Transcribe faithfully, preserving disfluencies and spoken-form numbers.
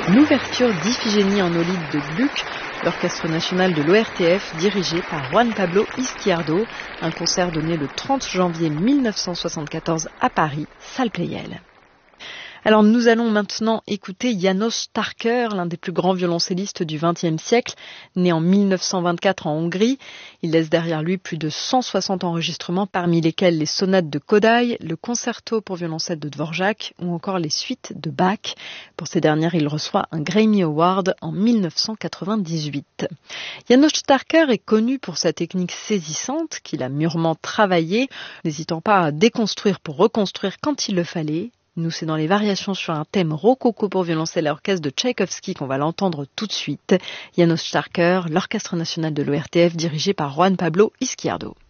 L'ouverture d'Iphigénie en Aulide de Gluck, l'Orchestre national de l'O R T F dirigé par Juan Pablo Izquierdo, un concert donné le trente janvier mille neuf cent soixante-quatorze à Paris, salle Pleyel. Alors nous allons maintenant écouter János Starker, l'un des plus grands violoncellistes du vingtième siècle, né en mille neuf cent vingt-quatre en Hongrie. Il laisse derrière lui plus de cent soixante enregistrements, parmi lesquels les sonates de Kodály, le concerto pour violoncelle de Dvorak ou encore les suites de Bach. Pour ces dernières, il reçoit un Grammy Award en mille neuf cent quatre-vingt-dix-huit. János Starker est connu pour sa technique saisissante qu'il a mûrement travaillée, n'hésitant pas à déconstruire pour reconstruire quand il le fallait. Nous, c'est dans les variations sur un thème rococo pour violoncelle et orchestre de Tchaïkovski qu'on va l'entendre tout de suite. János Starker, l'Orchestre national de l'O R T F dirigé par Juan Pablo Izquierdo.